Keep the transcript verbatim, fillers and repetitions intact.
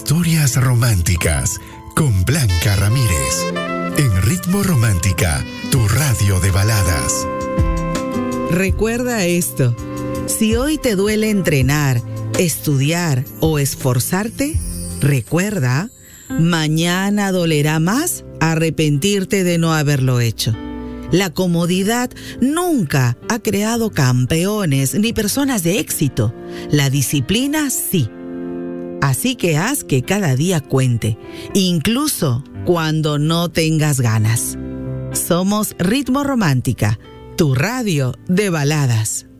Historias románticas con Blanca Ramírez. En Ritmo Romántica, tu radio de baladas. Recuerda esto: si hoy te duele entrenar, estudiar o esforzarte, recuerda, mañana dolerá más arrepentirte de no haberlo hecho. La comodidad nunca ha creado campeones ni personas de éxito. La disciplina sí. Así que haz que cada día cuente, incluso cuando no tengas ganas. Somos Ritmo Romántica, tu radio de baladas.